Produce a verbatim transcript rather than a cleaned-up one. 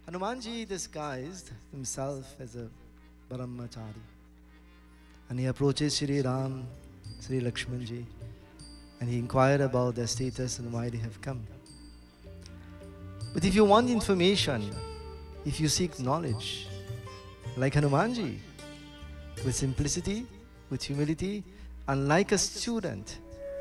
Hanumanji disguised himself as a Brahmachari, and he approaches Shri Ram, Shri Lakshmanji, and he inquired about their status and why they have come. But if you want information, if you seek knowledge, like Hanumanji, with simplicity, with humility, unlike a student,